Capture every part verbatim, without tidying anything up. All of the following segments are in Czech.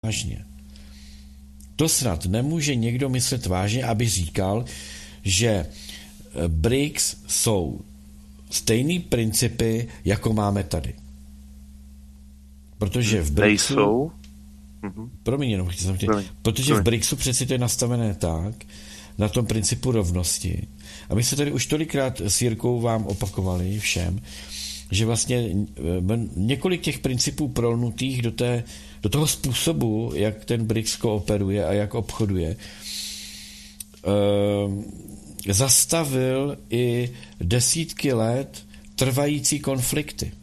vážně. To snad nemůže někdo myslet vážně, aby říkal, že B R I C S jsou stejný principy, jako máme tady. Protože v B R I C S Nejsou? Mhm. Promiň, jenom chci chtěl, Promiň. protože Promiň. v B R I C S přeci to je nastavené tak, na tom principu rovnosti. A my se tady už tolikrát s Jirkou vám opakovali všem, že vlastně několik těch principů prolnutých do, té, do toho způsobu, jak ten B R I C S kooperuje a jak obchoduje, eh, zastavil i desítky let trvající konflikty.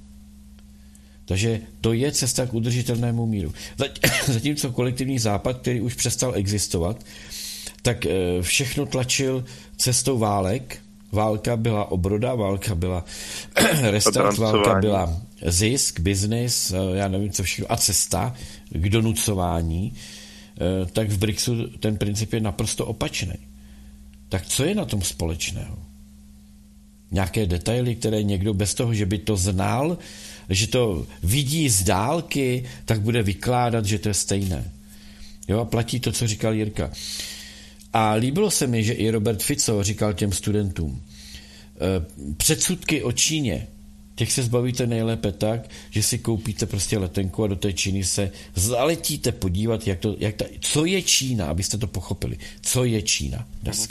Takže to je cesta k udržitelnému míru. Zatímco kolektivní západ, který už přestal existovat, tak všechno tlačil cestou válek. Válka byla obroda, válka byla restart, válka byla zisk, biznis, já nevím co všechno, a cesta k donucování. Tak v B R I C S ten princip je naprosto opačný. Tak co je na tom společného? Nějaké detaily, které někdo bez toho, že by to znal, že to vidí z dálky, tak bude vykládat, že to je stejné. Jo, a platí to, co říkal Jirka. A líbilo se mi, že i Robert Fico říkal těm studentům, předsudky o Číně, těch se zbavíte nejlépe tak, že si koupíte prostě letenku a do té Číny se zaletíte podívat, jak to, jak ta, co je Čína, abyste to pochopili. Co je Čína dneska.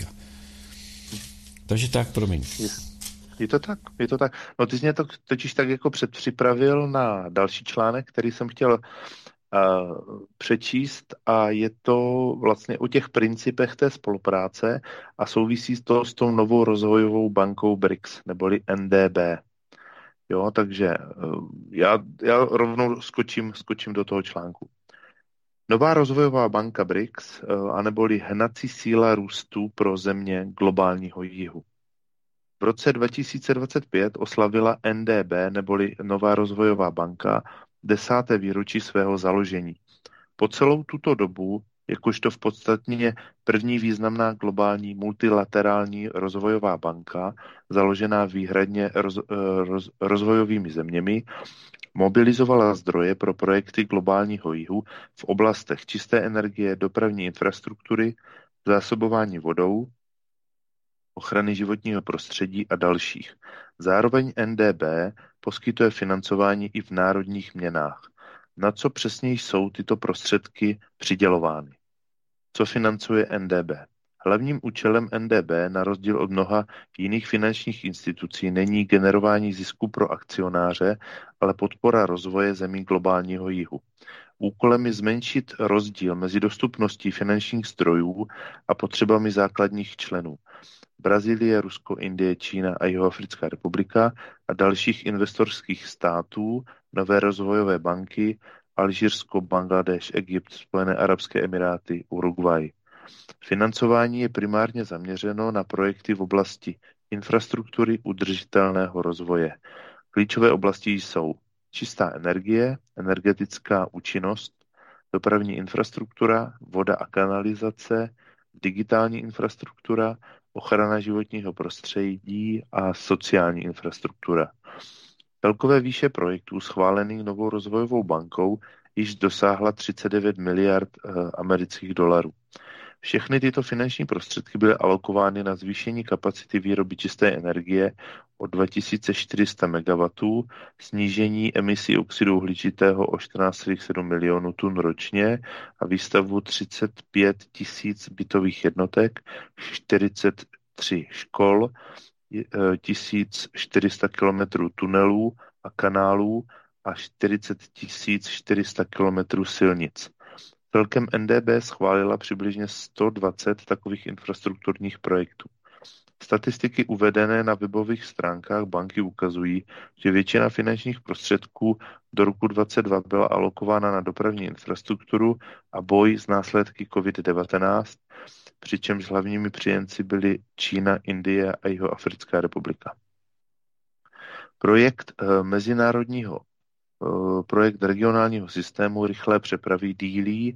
Takže tak, promiň. Je to tak, je to tak. No ty jsi mě to totiž tak jako předpřipravil na další článek, který jsem chtěl uh, přečíst, a je to vlastně o těch principech té spolupráce a souvisí to s tou novou rozvojovou bankou B R I C S, neboli N D B. Jo, takže uh, já, já rovnou skočím, skočím do toho článku. Nová rozvojová banka B R I C S, uh, aneboli hnací síla růstu pro země globálního jihu. V roce dva tisíce dvacet pět oslavila N D B, neboli Nová rozvojová banka, desáté výročí svého založení. Po celou tuto dobu, jakožto v podstatně první významná globální multilaterální rozvojová banka, založená výhradně roz, roz, rozvojovými zeměmi, mobilizovala zdroje pro projekty globálního jihu v oblastech čisté energie, dopravní infrastruktury, zásobování vodou, ochrany životního prostředí a dalších. Zároveň N D B poskytuje financování i v národních měnách. Na co přesně jsou tyto prostředky přidělovány? Co financuje N D B? Hlavním účelem N D B, na rozdíl od mnoha jiných finančních institucí, není generování zisku pro akcionáře, ale podpora rozvoje zemí globálního jihu. Úkolem je zmenšit rozdíl mezi dostupností finančních zdrojů a potřebami základních členů. Brazílie, Rusko, Indie, Čína a Jihoafrická republika a dalších investorských států, nové rozvojové banky, Alžírsko, Bangladeš, Egypt, Spojené arabské emiráty, Uruguay. Financování je primárně zaměřeno na projekty v oblasti infrastruktury udržitelného rozvoje. Klíčové oblasti jsou čistá energie, energetická účinnost, dopravní infrastruktura, voda a kanalizace, digitální infrastruktura, ochrana životního prostředí a sociální infrastruktura. Celkové výše projektů schválených novou rozvojovou bankou již dosáhla třicet devět miliard eh, amerických dolarů. Všechny tyto finanční prostředky byly alokovány na zvýšení kapacity výroby čisté energie o dva tisíce čtyři sta megawattů, snížení emisí oxidu uhličitého o čtrnáct celá sedm milionů tun ročně a výstavbu třicet pět tisíc bytových jednotek, čtyřicet tři škol, tisíc čtyři sta kilometrů tunelů a kanálů a čtyřicet tisíc čtyři sta kilometrů silnic. Celkem N D B schválila přibližně sto dvacet takových infrastrukturních projektů. Statistiky uvedené na webových stránkách banky ukazují, že většina finančních prostředků do roku dvacet dva byla alokována na dopravní infrastrukturu a boj s následky covid devatenáct, přičemž hlavními příjemci byly Čína, Indie a Jihoafrická republika. Projekt e, mezinárodního e, projekt regionálního systému rychlé přepravy Dili, e,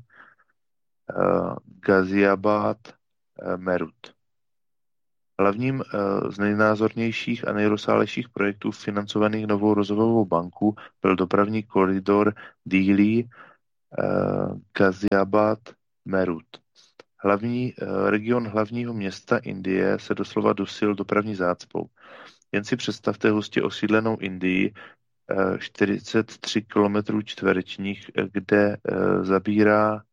Ghaziabad, e, Merut. Hlavním z nejnázornějších a nejrozsáhlejších projektů financovaných novou rozvojovou banku byl dopravní koridor Dili Ghaziabad Meerut. Hlavní, region hlavního města Indie se doslova dusil dopravní zácpou. Jen si představte hustě osídlenou Indii, čtyřicet tři kilometrů čtverečních, kde zabírá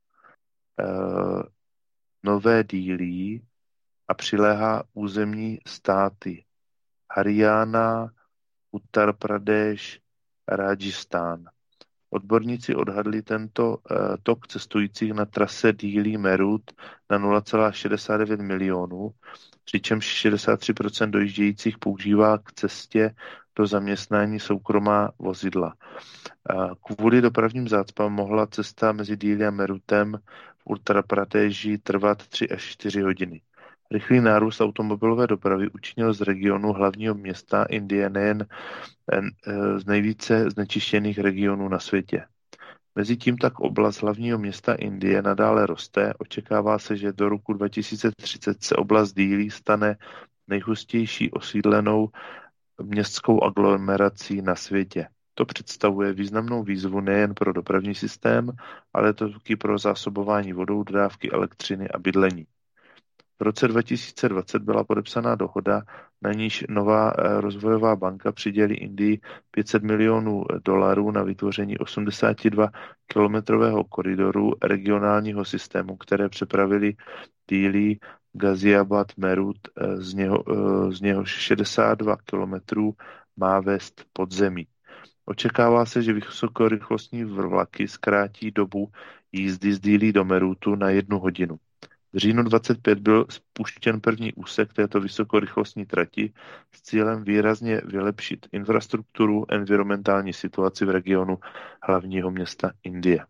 Nové Dillí a přiléhá územní státy Haryana, Uttar Pradesh, Rajasthan. Odborníci odhadli tento uh, tok cestujících na trase Dillí-Meerut na nula celá šedesát devět milionů, přičemž šedesát tři procent dojíždějících používá k cestě do zaměstnání soukromá vozidla. Uh, kvůli dopravním zácpám mohla cesta mezi Dillí a Meerutem v Uttar Pradeshi trvat tři až čtyři hodiny. Rychlý nárůst automobilové dopravy učinil z regionu hlavního města Indie nejen z nejvíce znečištěných regionů na světě. Mezitím tak oblast hlavního města Indie nadále roste. Očekává se, že do roku dva tisíce třicet se oblast Dillí stane nejhustější osídlenou městskou aglomerací na světě. To představuje významnou výzvu nejen pro dopravní systém, ale taky pro zásobování vodou, dodávky elektřiny a bydlení. V roce dva tisíce dvacet byla podepsána dohoda, na níž nová rozvojová banka přidělí Indii pět set milionů dolarů na vytvoření osmdesátidvakilometrového koridoru regionálního systému, které přepravili Dillí, Ghaziabad, Meerut, z něho, z něhož šedesát dva kilometrů má vést pod zemí. Očekává se, že vysokorychlostní vlaky zkrátí dobu jízdy z Dillí do Meerutu na jednu hodinu. V říjnu dvacet pět byl spuštěn první úsek této vysokorychlostní trati s cílem výrazně vylepšit infrastrukturu, environmentální situaci v regionu hlavního města Indie.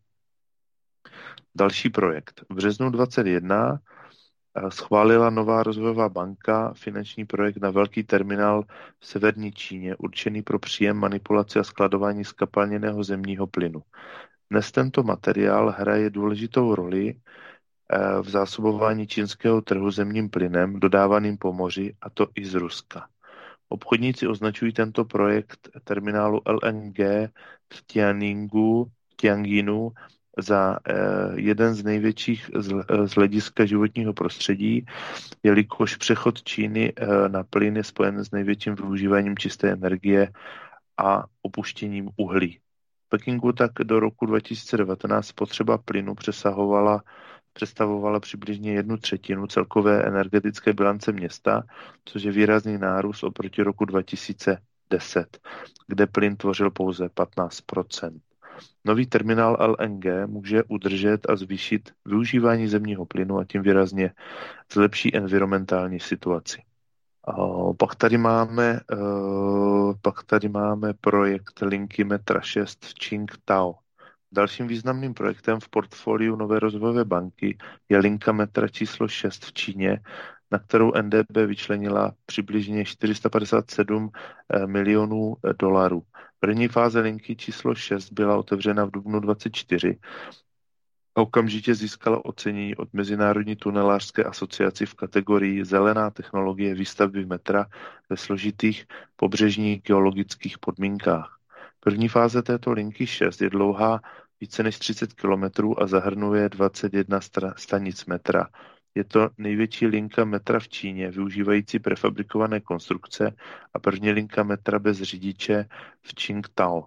Další projekt. V březnu dvacet jedna schválila nová rozvojová banka finanční projekt na velký terminál v severní Číně, určený pro příjem, manipulaci a skladování zkapalněného zemního plynu. Dnes tento materiál hraje důležitou roli v zásobování čínského trhu zemním plynem dodávaným po moři, a to i z Ruska. Obchodníci označují tento projekt terminálu L N G v Tianjingu, Tianjinu za eh, jeden z největších z, z hlediska životního prostředí, jelikož přechod Číny eh, na plyn je spojen s největším využíváním čisté energie a opuštěním uhlí. V Pekingu tak do roku dva tisíce devatenáct spotřeba plynu přesahovala představovala přibližně jednu třetinu celkové energetické bilance města, což je výrazný nárůst oproti roku dva tisíce deset, kde plyn tvořil pouze patnáct procent. Nový terminál L N G může udržet a zvýšit využívání zemního plynu a tím výrazně zlepší environmentální situaci. Uh, pak tady máme, uh, pak tady máme projekt linky metra šest v Qingdao. Dalším významným projektem v portfoliu Nové rozvojové banky je linka metra číslo šest v Číně, na kterou N D B vyčlenila přibližně čtyři sta padesát sedm milionů dolarů. První fáze linky číslo šest byla otevřena v dubnu dvacet čtyři a okamžitě získala ocenění od Mezinárodní tunelářské asociaci v kategorii Zelená technologie výstavby metra ve složitých pobřežních geologických podmínkách. První fáze této linky šest je dlouhá více než třicet kilometrů a zahrnuje dvacet jedna stanic metra. Je to největší linka metra v Číně, využívající prefabrikované konstrukce a první linka metra bez řidiče v Qingdao.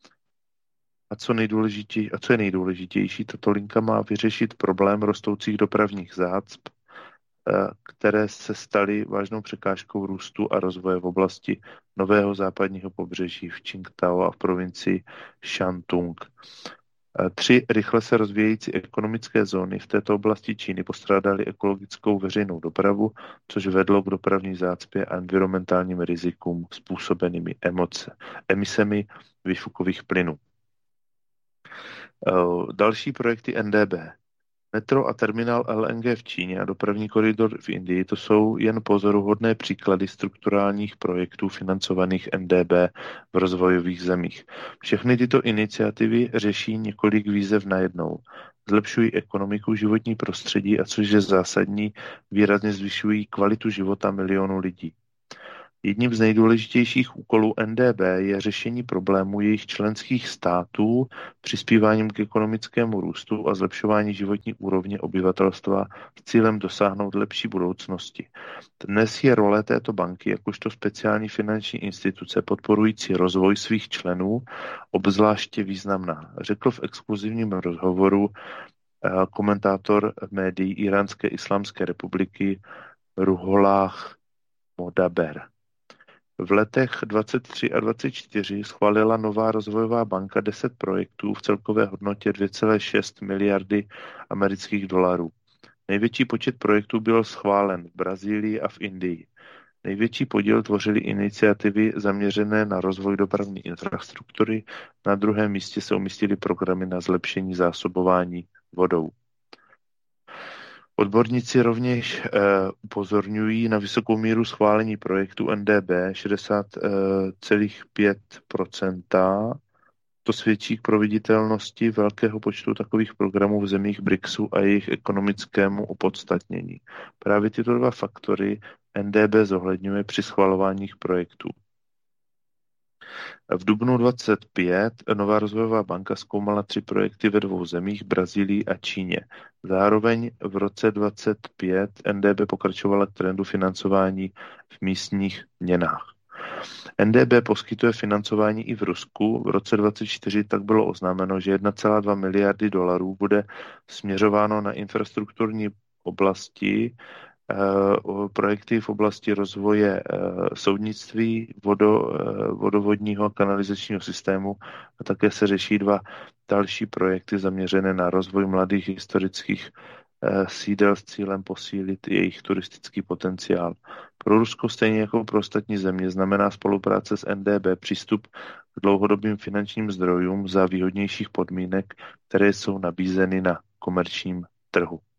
A co, nejdůležitější, a co je nejdůležitější, tato linka má vyřešit problém rostoucích dopravních zácp, které se staly vážnou překážkou růstu a rozvoje v oblasti nového západního pobřeží v Qingdao a v provincii Shantung. Tři rychle se rozvíjející ekonomické zóny v této oblasti Číny postrádaly ekologickou veřejnou dopravu, což vedlo k dopravní zácpě a environmentálním rizikům způsobenými emoce, emisemi výfukových plynů. Další projekty N D B. Metro a terminál L N G v Číně a dopravní koridor v Indii, to jsou jen pozoruhodné příklady strukturálních projektů financovaných N D B v rozvojových zemích. Všechny tyto iniciativy řeší několik výzev najednou. Zlepšují ekonomiku, životní prostředí a což je zásadní, výrazně zvyšují kvalitu života milionů lidí. Jedním z nejdůležitějších úkolů N D B je řešení problémů jejich členských států přispíváním k ekonomickému růstu a zlepšování životní úrovně obyvatelstva s cílem dosáhnout lepší budoucnosti. Dnes je role této banky jakožto speciální finanční instituce podporující rozvoj svých členů obzvláště významná, řekl v exkluzivním rozhovoru komentátor médií Íránské islámské republiky Ruhollah Modaber. V letech dvacet tři a dvacet čtyři schválila nová rozvojová banka deset projektů v celkové hodnotě dvě celé šest miliardy amerických dolarů. Největší počet projektů byl schválen v Brazílii a v Indii. Největší podíl tvořily iniciativy zaměřené na rozvoj dopravní infrastruktury, na druhém místě se umístily programy na zlepšení zásobování vodou. Odborníci rovněž eh, upozorňují na vysokou míru schválení projektu N D B šedesát celá pět procenta. To svědčí k proveditelnosti velkého počtu takových programů v zemích BRICSu a jejich ekonomickému opodstatnění. Právě tyto dva faktory N D B zohledňuje při schvalování projektů. V dubnu dvacet pět nová rozvojová banka zkoumala tři projekty ve dvou zemích, Brazílii a Číně. Zároveň v roce dvacet pět N D B pokračovala k trendu financování v místních měnách. N D B poskytuje financování i v Rusku. V roce dvacet čtyři tak bylo oznámeno, že jedna celá dva miliardy dolarů bude směřováno na infrastrukturní oblasti, projekty v oblasti rozvoje soudnictví, vodo, vodovodního a kanalizačního systému a také se řeší dva další projekty zaměřené na rozvoj mladých historických sídel s cílem posílit jejich turistický potenciál. Pro Rusko stejně jako pro ostatní země znamená spolupráce s N D B přístup k dlouhodobým finančním zdrojům za výhodnějších podmínek, které jsou nabízeny na komerčním trhu.